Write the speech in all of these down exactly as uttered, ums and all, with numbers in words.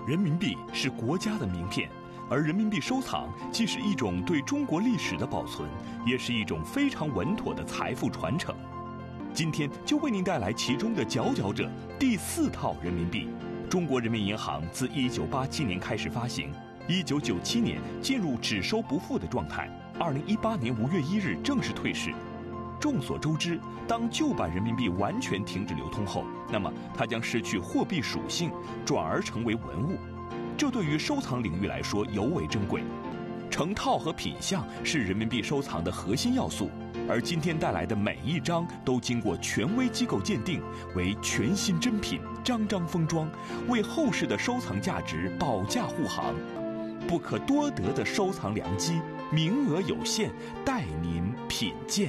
人民币是国家的名片，而人民币收藏既是一种对中国历史的保存，也是一种非常稳妥的财富传承。今天就为您带来其中的佼佼者——第四套人民币。中国人民银行自一九八七年开始发行，一九九七年进入只收不付的状态，二零一八年五月一日正式退市。众所周知，当旧版人民币完全停止流通后，那么它将失去货币属性，转而成为文物。这对于收藏领域来说尤为珍贵。成套和品相是人民币收藏的核心要素，而今天带来的每一张都经过权威机构鉴定为全新珍品，张张封装，为后世的收藏价值保驾护航。不可多得的收藏良机，名额有限，带您品鉴。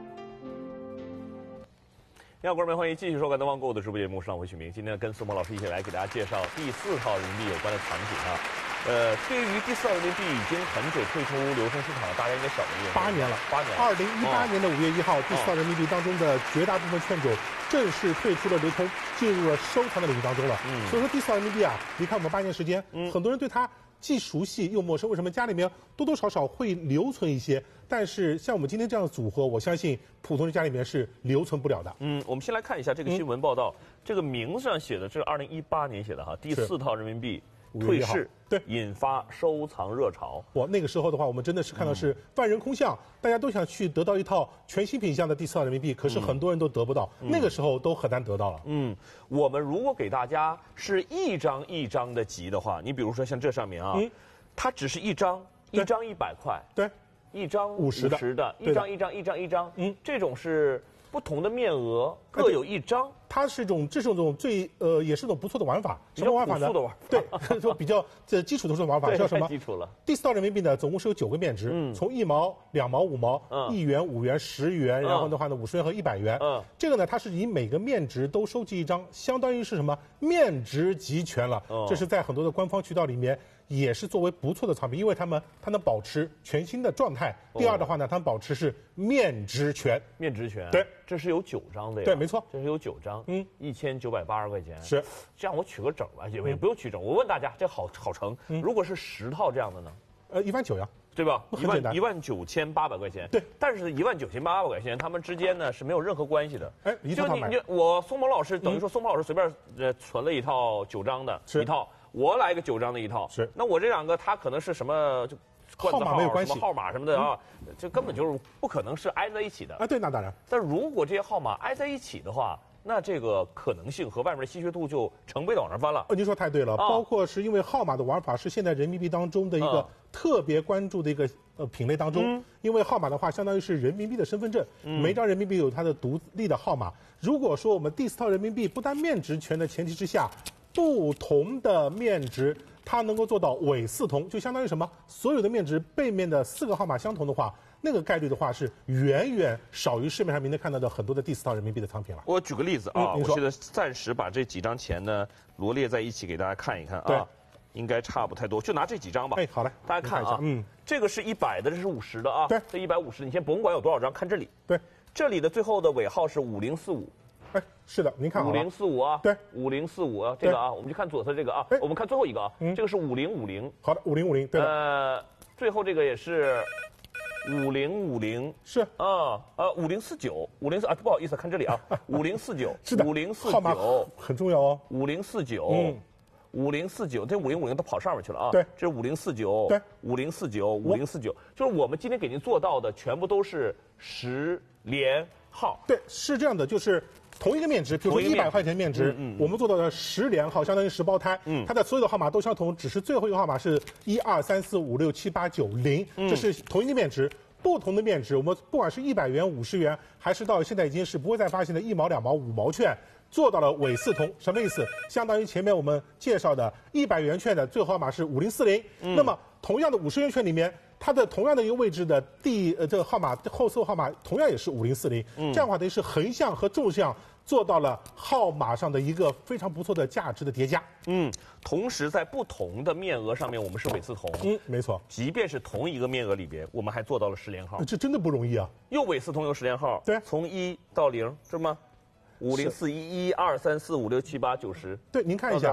你好，观众朋友，欢迎继续收看《东方购物》的直播节目，我是许明。今天跟苏萌老师一起来给大家介绍第四套人民币有关的藏品啊。呃，对于第四套人民币已经很久退出流通市场了，大家应该晓得这个八年了， 八年。 二零一八年的五月一号，第四套人民币当中的绝大部分券种正式退出了流通，进入了收藏的领域当中了。嗯，所以说第四套人民币啊，离开我们八年时间，嗯，很多人对它既熟悉又陌生。为什么？家里面多多少少会留存一些，但是像我们今天这样的组合，我相信普通人家里面是留存不了的。 嗯，我们先来看一下这个新闻报道，嗯、这个名字上写的，这是二零一八年写的哈，第四套人民币退市， 对， 引发收藏热潮。 哇，那个时候的话，我们真的是看到是万人空巷，嗯、大家都想去得到一套全新品相的第四套人民币，可是很多人都得不到，嗯、那个时候都很难得到了。 嗯，我们如果给大家是一张一张的集的话，你比如说像这上面啊，嗯、它只是一张，一张一百块， 对， 一张五十的， 的，一张一张一张一张，嗯，这种是不同的面额各有一张。 它是一种，这是一种最呃，也是一种不错的玩法。什么玩法呢？ 的玩法对，说比较这基础的这种玩法叫什么？ 基础了。 第四套人民币呢，总共是有九个面值，嗯，从一毛、两毛、五毛、嗯、一元、五元、十元，然后的话呢，五十元和一百元。嗯，这个呢，它是以每个面值都收集一张，相当于是什么？面值集全了。嗯，这是在很多的官方渠道里面也是作为不错的藏品，因为他们它能保持全新的状态。第二的话呢，它保持是面值全。 面值全。 对， 这是有九张的呀。 对，没错， 这是有九张。嗯，一千九百八十块钱。 是， 这样我取个整吧，也也不用取整。我问大家，这好好成？嗯、如果是十套这样的呢？ 呃，一万九呀， 对吧？ 很简单， 一万九千八百块钱。 对， 但是一万九千八百块钱，他们之间呢是没有任何关系的。 哎，一套就你你我松萌老师等于说松萌老师随便呃存了一套九张的一套，我来个九张的一套。 是， 那我这两个他可能是什么就。 号码没有关系， 什么号码什么的啊，嗯、这根本就是不可能是挨在一起的啊。对，那当然。 但如果这些号码挨在一起的话，那这个可能性和外面的稀缺度就成倍的往上翻了。 呃，您说太对了，啊、包括是因为号码的玩法是现在人民币当中的一个特别关注的一个呃品类当中，嗯、因为号码的话相当于是人民币的身份证，嗯、每张人民币有它的独立的号码。如果说我们第四套人民币不单面值全的前提之下，不同的面值。它能够做到伪四同，就相当于什么？所有的面值背面的四个号码相同的话，那个概率的话是远远少于市面上明天看到的很多的第四套人民币的藏品了。 我举个例子啊，嗯、我现在暂时把这几张钱呢罗列在一起给大家看一看啊， 对， 应该差不太多，就拿这几张吧。 哎，好嘞， 大家看啊，嗯，这个是一百的，这是五十的啊， 对， 这一百五十，你先甭管有多少张，看这里， 对， 这里的最后的尾号是五零四五。 哎，是的，您看好五零四五啊， 对， 五零四五啊，这个啊，我们就看左侧这个啊，我们看最后一个啊，嗯、这个是五零五零， 好的，五零五零，对的， 呃，最后这个也是五零五零， 是啊，呃，五零四九，五零四啊，不好意思，看这里啊，五零四九， 是的， 五零四九很重要哦， 五零四九，嗯。五零四九，这五零五零都跑上面去了啊！ 对， 这是五零四九， 对， 五零四九，五零四九，就是我们今天给您做到的，全部都是十连号。 对，是这样的，就是同一个面值，比如说一百块钱面值，嗯嗯、我们做到了十连号，相当于十胞胎，嗯，它的所有的号码都相同，只是最后一个号码是一二三四五六七八九零，这是同一个面值。不同的面值，我们不管是一百元、五十元，还是到现在已经是不会再发行的一毛、两毛、五毛券，做到了伪四同，什么意思？相当于前面我们介绍的一百元券的最后号码是五零四零，那么同样的五十元券里面，它的同样的一个位置的第呃这个号码后四号码同样也是五零四零，这样的话等于是横向和纵向做到了号码上的一个非常不错的价值的叠加。 嗯，同时在不同的面额上面，我们是伪四同。 嗯，没错。 即便是同一个面额里边，我们还做到了十连号。 这真的不容易啊！ 又伪四同又十连号。 对， 从一到零是吗？五零四一一二三四五六七八九十。 对，您看一下。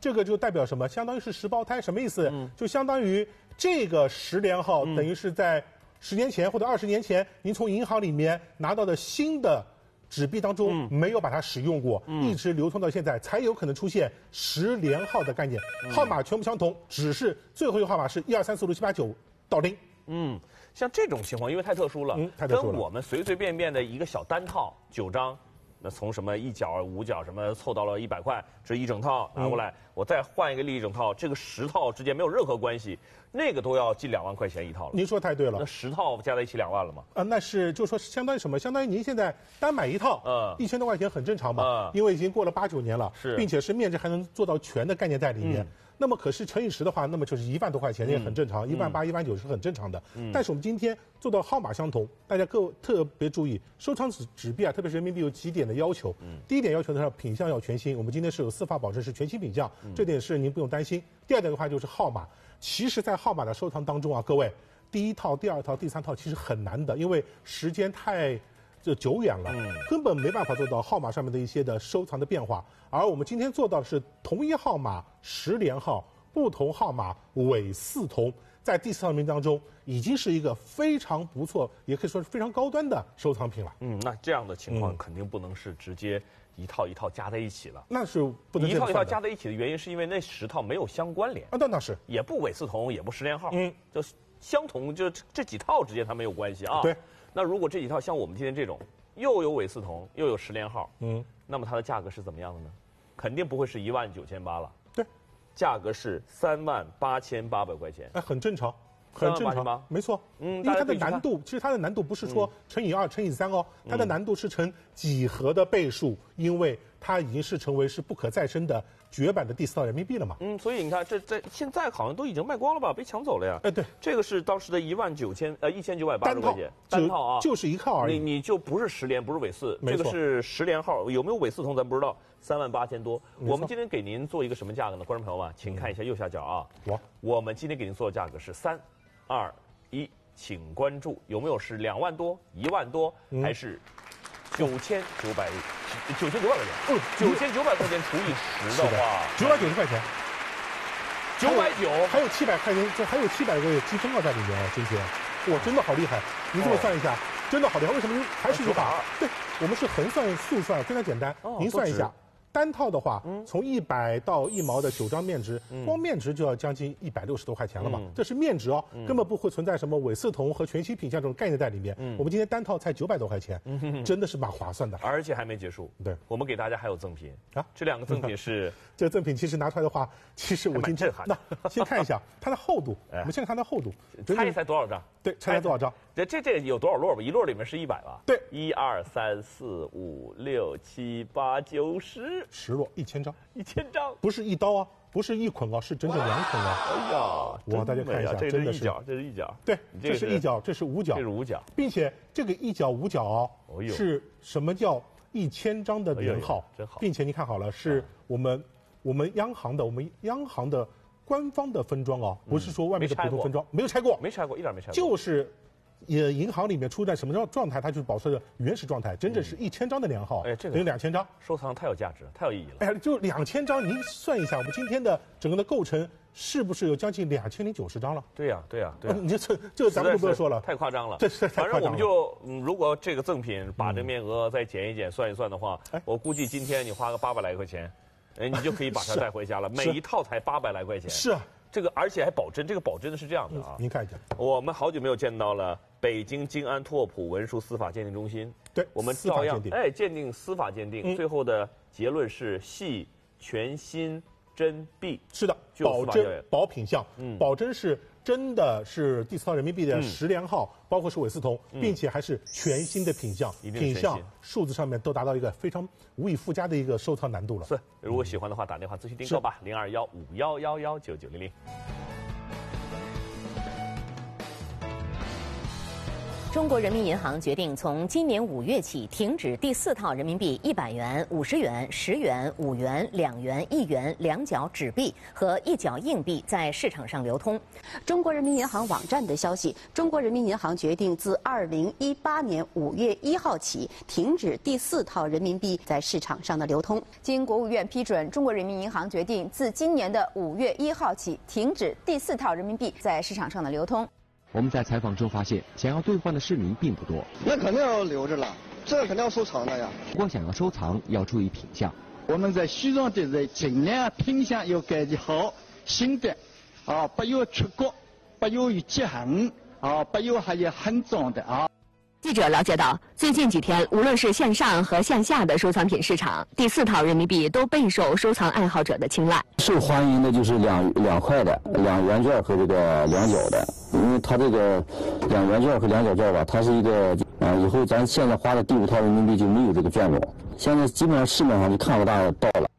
这个就代表什么？相当于是十胞胎，什么意思？嗯、就相当于这个十连号，嗯、等于是在十年前或者二十年前，您从银行里面拿到的新的纸币当中没有把它使用过，嗯、一直流通到现在，才有可能出现十连号的概念。嗯、号码全部相同，只是最后一个号码是一二三四五六七八九到零。 嗯，像这种情况，因为太特殊了， 嗯，太特殊了。 跟我们随随便便的一个小单套九张，那从什么一角、五角什么凑到了一百块，这一整套拿过来，嗯、我再换一个另一整套，这个十套之间没有任何关系，那个都要近两万块钱一套了。 您说太对了， 那十套加在一起两万了吗？ 啊，那是就说相当于什么？相当于您现在单买一套，嗯，一千多块钱很正常嘛，嗯，因为已经过了八九年了， 是， 并且是面值还能做到全的概念在里面。嗯那么可是乘以十的话，那么就是一万多块钱也很正常，一万八、一万九是很正常的。嗯、但是我们今天做到号码相同，大家各特别注意，收藏纸纸币啊，特别是人民币有几点的要求。嗯、第一点要求的是品相要全新，我们今天是有司法保证是全新品相，嗯、这点是您不用担心。第二点的话就是号码，其实在号码的收藏当中啊，各位，第一套、第二套、第三套其实很难的，因为时间太。就久远了，嗯、根本没办法做到号码上面的一些的收藏的变化。而我们今天做到的是同一号码十连号，不同号码伪四同，在第四套名当中已经是一个非常不错，也可以说是非常高端的收藏品了。 嗯，那这样的情况肯定不能是直接一套一套加在一起了。 那是不能一套一套加在一起的原因，是因为那十套没有相关联啊，那那是也不伪四同，也不十连号，嗯，就相同，就这几套之间它没有关系啊。 对。 那如果这几套像我们今天这种，又有伪四同，又有十连号，嗯，那么它的价格是怎么样的呢？肯定不会是一万九千八了。 对， 价格是三万八千八百块钱。 哎，很正常，很正常，没错。嗯，因为它的难度，其实它的难度不是说乘以二、乘以三哦，它的难度是乘几何的倍数，因为它已经是成为是不可再生的绝版的第四套人民币了嘛。 嗯，所以你看，这在现在好像都已经卖光了吧？被抢走了呀。 哎，对， 这个是当时的一万九千呃一千九百八十块钱单套啊， 就是一套而已。 你你就不是十连，不是伪四，这个是十连号，有没有伪四同咱不知道。三万八千多，我们今天给您做一个什么价格呢？观众朋友们，请看一下右下角啊。 我我们今天给您做的价格是三二一，请关注有没有是两万多、一万多，还是九千九百九千九百块钱？嗯，九千九百块钱除以十的话， 九百九十块钱， 九百九， 还有七百块钱，这还有七百个积分啊在里面啊！今天，哇，真的好厉害！你这么算一下，真的好厉害。为什么？还是一把？对，我们是横算、速算，非常简单。您算一下。单套的话，嗯、从一百到一毛的九张面值，嗯、光面值就要将近一百六十多块钱了嘛。嗯、这是面值哦，嗯、根本不会存在什么伪四同和全息品相这种概念在里面。嗯、我们今天单套才九百多块钱，嗯、真的是蛮划算的。 而且还没结束， 对， 我们给大家还有赠品啊。这两个赠品是， 这个赠品其实拿出来的话，其实我今天震撼。 那先看一下它的厚度，我们先看它的厚度， 猜一猜多少张？ 对，猜猜多少张？ 这这这有多少摞吧？一摞里面是一百吧？ 对， 一二三四五六七八九十， 十摞一千张， 一千张， 不是一刀啊，不是一捆啊，是整整两捆啊！ 哎呀， 哇，大家看一下， 这是一角，这是一角， 对，这是一角，这是五角， 这是五角， 并且这个一角五角哦，是什么叫一千张的年号？ 真好， 并且你看好了，是我们我们央行的我们央行的官方的分装哦，不是说外面的普通分装，没有拆过， 没拆过，一点没拆过， 就是。也银行里面出在什么状状态，它就是保持着原始状态，整整是一千张的年号， 哎，这个等于两千张， 收藏太有价值了，太有意义了。 哎，就两千张，您算一下，我们今天的整个的构成是不是有将近两千零九十张了？ 对呀，对呀，对呀。 你这这个咱们就不用说了， 太夸张了。 这是太夸张了。 反正我们就，嗯，如果这个赠品把这面额再减一减，算一算的话，我估计今天你花个八百来块钱，哎，你就可以把它带回家了。每一套才八百来块钱。 是啊。 这个而且还保真，这个保真的是这样的啊。 您看一下， 我们好久没有见到了北京静安拓扑文书司法鉴定中心。 对， 我们照样哎鉴定司法鉴定，最后的结论是系全新真币。 是的，保真保品相，嗯，保真是真的是第四套人民币的十连号，包括是伪四同，并且还是全新的品相，品相数字上面都达到一个非常无以复加的一个收藏难度了。 是，如果喜欢的话，打电话咨询订购吧，零二幺五幺幺幺九九零零。 中国人民银行决定从今年五月起停止第四套人民币一百元、五十元、十元、五元、两元、一元两角纸币和一角硬币在市场上流通。 中国人民银行网站的消息，中国人民银行决定自二零一八年五月一号起停止第四套人民币在市场上的流通。 经国务院批准，中国人民银行决定自今年的五月一号起停止第四套人民币在市场上的流通。 我们在采访中发现，想要兑换的市民并不多。 那肯定要留着了，这肯定要收藏的呀。 不过想要收藏，要注意品相。 我们在西装的人尽量品相要改的好，新的，啊，不要出国，不要有结痕，啊，不要还有很脏的啊。 记者了解到，最近几天，无论是线上和线下的收藏品市场，第四套人民币都备受收藏爱好者的青睐。 受欢迎的就是两两块的、两元券和这个两角的，因为它这个两元券和两角券吧，它是一个啊，以后咱现在花的第五套人民币就没有这个券种，现在基本上市面上就看不大到了。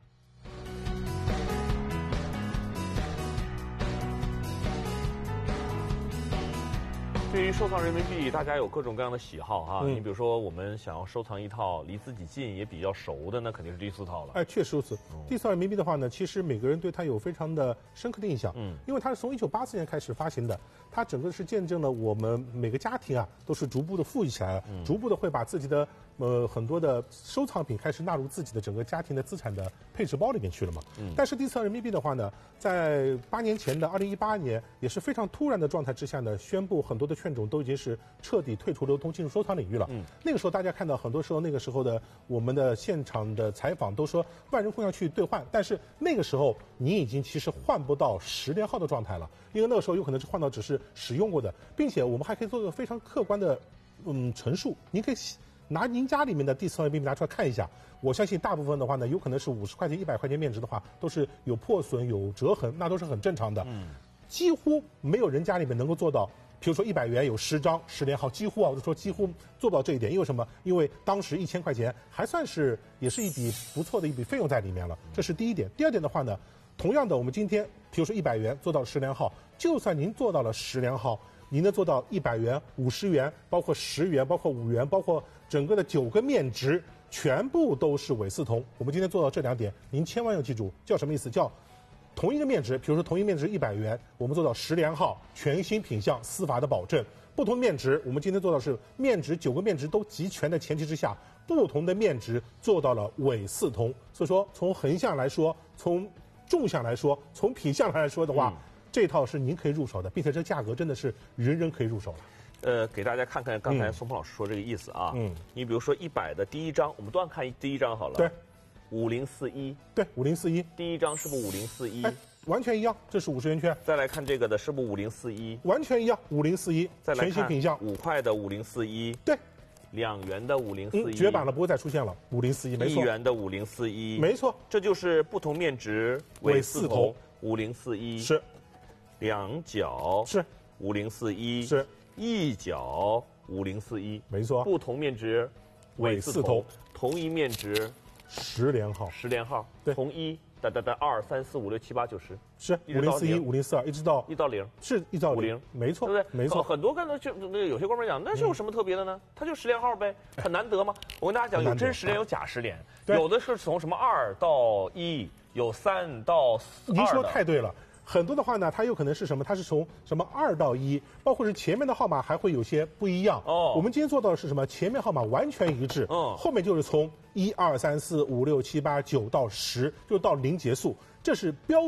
对于收藏人民币，大家有各种各样的喜好哈。 嗯、 你比如说，我们想要收藏一套离自己近也比较熟的，那肯定是第四套了。 哎，确实如此。嗯、第四套人民币的话呢，其实每个人对它有非常的深刻的印象。嗯，因为它是从一九八四年开始发行的，它整个是见证了我们每个家庭啊都是逐步的富裕起来了，嗯、逐步的会把自己的呃很多的收藏品开始纳入自己的整个家庭的资产的配置包里面去了嘛。嗯，但是第四套人民币的话呢，在八年前的二零一八年也是非常突然的状态之下呢，宣布很多的券种都已经是彻底退出流通，进入收藏领域了。嗯，那个时候大家看到很多时候那个时候的我们的现场的采访都说万人空要去兑换，但是那个时候你已经其实换不到十连号的状态了，因为那个时候有可能是换到只是使用过的，并且我们还可以做一个非常客观的嗯陈述，您可以拿您家里面的第四套人民币拿出来看一下，我相信大部分的话呢，有可能是五十块钱、一百块钱面值的话，都是有破损、有折痕，那都是很正常的。嗯，几乎没有人家里面能够做到。比如说一百元有十张十连号，几乎啊，我就说几乎做不到这一点，因为什么？因为当时一千块钱还算是也是一笔不错的一笔费用在里面了，这是第一点。第二点的话呢，同样的，我们今天比如说一百元做到十连号，就算您做到了十连号，您能做到一百元、五十元，包括十元、包括五元，包括整个的九个面值，全部都是伪四通。我们今天做到这两点，您千万要记住，叫什么意思？叫同一个面值，比如说同一面值一百元，我们做到十连号，全新品相，司法的保证。不同面值，我们今天做到是面值九个面值都集全的前提之下，不同的面值做到了伪四通。所以说，从横向来说，从纵向来说，从品相来说的话，嗯、这套是您可以入手的，并且这价格真的是人人可以入手了。 呃，给大家看看刚才宋鹏老师说这个意思啊。嗯，你比如说一百的第一张，我们断看第一张好了。 对。 五零四一， 对，五零四一， 第一张是不是五零四一？ 哎，完全一样，这是五十元券。 再来看这个的，是不是五零四一？ 完全一样，五零四一，全新品相， 五块的五零四一， 对， 两元的五零四一， 绝版了，不会再出现了，五零四一，没错。 一元的五零四一， 没错， 这就是不同面值伪四通，五零四一是， 两角是五零四一是， 一角五零四一， 没错， 不同面值伪四通，同一面值。 十连号， 十连号， 对， 从一哒哒哒二三四五六七八九十， 是五零四一、五零四二，一直到一到零， 是一到五零， 没错， 对不对？ 没错， 很多看到就那有些哥们讲，那是有什么特别的呢？它就十连号呗，很难得吗？我跟大家讲，有真十连，有假十连，有的是从什么二到一，有三到四。 您说太对了。很多的话呢，它有可能是什么？它是从什么二到一，包括是前面的号码还会有些不一样。哦，我们今天做到的是什么？前面号码完全一致，嗯，后面就是从一二三四五六七八九到十，就到零结束，这是标。